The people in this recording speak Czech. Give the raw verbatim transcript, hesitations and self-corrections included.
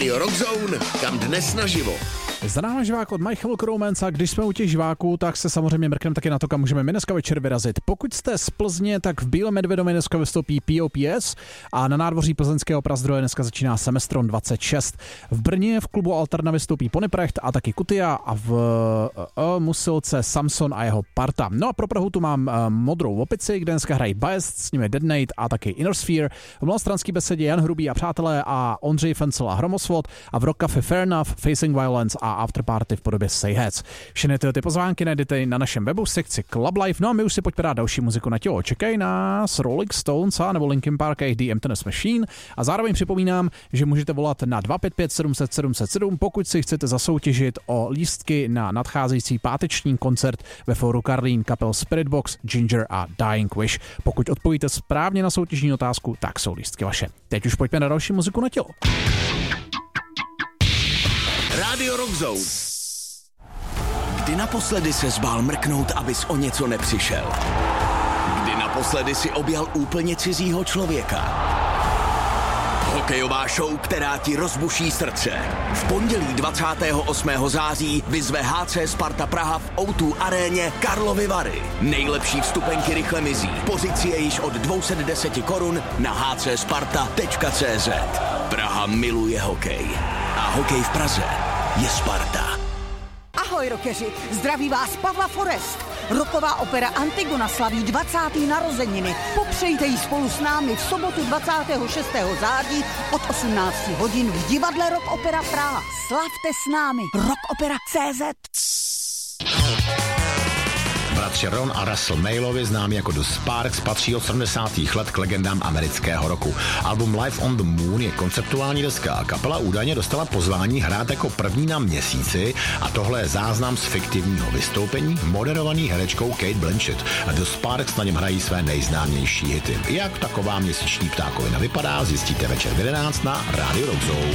Radio Rock Zone, kam dnes naživo. Známe živák od My Chemical Romance a když jsme u těch živáků, tak se samozřejmě mrkneme taky na to, kam můžeme my dneska večer vyrazit. Pokud jste z Plzně, tak v Bílém Medvědově dneska vystoupí P O P S a na nádvoří plzeňského Prazdroje dneska začíná Semestron dvacet šest. V Brně v klubu Alterna vystoupí Ponyprecht a taky Kutia a v uh, Musilce Samson a jeho parta. No a pro Prahu tu mám uh, Modrou opici, kde dneska hrají Biased, s nimi Dead Nate a taky Inner Sphere. V Malostranský besedě Jan Hrubý a přátelé a Ondřej Fencel a Hromosvod a v Rock Cafe Fair Enough, Facing Violence a Afterparty v podobě Say Heads. Všechny ty, ty pozvánky najdete na našem webu v sekci Club Life. No a my už si pojďme dát další muziku na tělo. Čekají nás Rolling Stones a nebo Linkin Park a The Emptiness Machine. A zároveň připomínám, že můžete volat na dva pět pět sedm set sedm set sedm, pokud si chcete zasoutěžit o lístky na nadcházející páteční koncert ve fóru Karlín kapel Spiritbox, Ginger a Dying Wish. Pokud odpovíte správně na soutěžní otázku, tak jsou lístky vaše. Teď už pojďme na další muziku na tělo. Radio Rock Zone. Kdy naposledy se zbál mrknout, abys o něco nepřišel? Kdy naposledy si objal úplně cizího člověka? Hokejová show, která ti rozbuší srdce. V pondělí dvacátého osmého září vyzve H C Sparta Praha v O dva aréně Karlovy Vary. Nejlepší vstupenky rychle mizí. Pozici je již od dvě stě deset korun na h c sparta tečka c z. Praha miluje hokej. A hokej v Praze je Sparta. Ahoj rockeři, zdraví vás Pavla Forest. Rocková opera Antigona slaví dvacáté narozeniny. Popřejte ji spolu s námi v sobotu dvacátého šestého září od osmnácti hodin v divadle Rock Opera Praha. Slavte s námi rockopera tečka cé zet. Bratři Ron a Russell Mailovi, známí jako The Sparks, patří od sedmdesátých let k legendám amerického rocku. Album Live on the Moon je konceptuální deska a kapela údajně dostala pozvání hrát jako první na Měsíci a tohle je záznam z fiktivního vystoupení moderovaný herečkou Kate Blanchett a The Sparks na něm hrají své nejznámější hity. Jak taková měsíční ptákovina vypadá, zjistíte večer v jedenáct na Radio Rock Zone.